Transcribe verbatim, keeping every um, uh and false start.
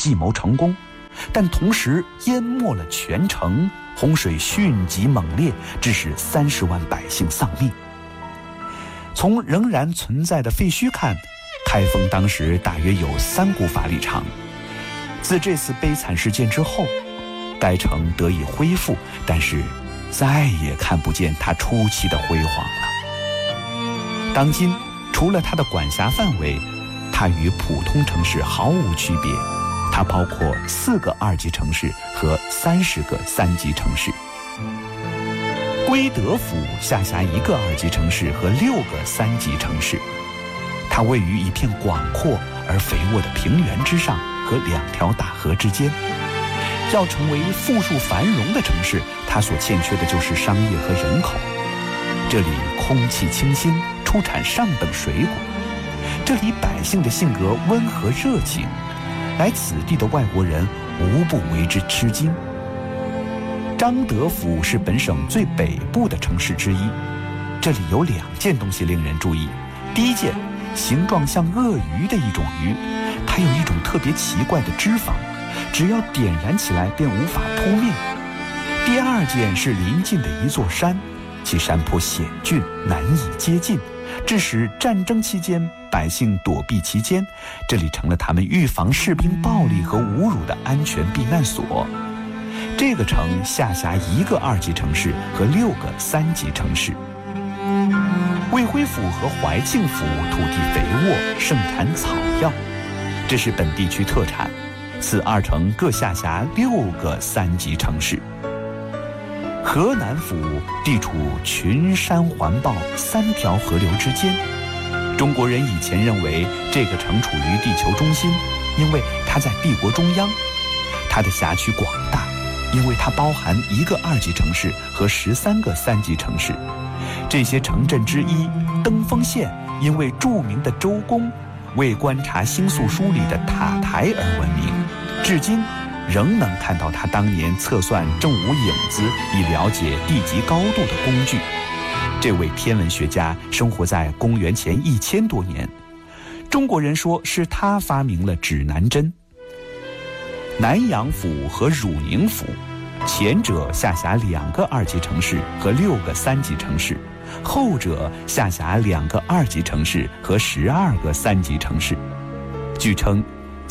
计谋成功，但同时淹没了全城，洪水迅疾猛烈，致使三十万百姓丧命。从仍然存在的废墟看，开封当时大约有三股法里长。自这次悲惨事件之后，该城得以恢复，但是再也看不见它初期的辉煌了。当今除了它的管辖范围，它与普通城市毫无区别，它包括四个二级城市和三十个三级城市。归德府下辖一个二级城市和六个三级城市，它位于一片广阔而肥沃的平原之上和两条大河之间。要成为富庶繁荣的城市，它所欠缺的就是商业和人口。这里空气清新，出产上等水果，这里百姓的性格温和热情，来此地的外国人无不为之吃惊。张德府是本省最北部的城市之一，这里有两件东西令人注意。第一件，形状像鳄鱼的一种鱼，它有一种特别奇怪的脂肪，只要点燃起来便无法扑灭。第二件是临近的一座山，其山坡险峻，难以接近，致使战争期间百姓躲避其间，这里成了他们预防士兵暴力和侮辱的安全避难所。这个城下辖一个二级城市和六个三级城市。卫辉府和怀庆府土地肥沃，盛产草药，这是本地区特产。此二城各下辖六个三级城市。河南府地处群山环抱三条河流之间，中国人以前认为这个城处于地球中心，因为它在帝国中央。它的辖区广大，因为它包含一个二级城市和十三个三级城市。这些城镇之一登封县，因为著名的周公为观察星宿书里的塔台而闻名，至今仍能看到他当年测算正午影子以了解地极高度的工具。这位天文学家生活在公元前一千多年，中国人说是他发明了指南针。南阳府和汝宁府，前者下辖两个二级城市和六个三级城市，后者下辖两个二级城市和十二个三级城市。据称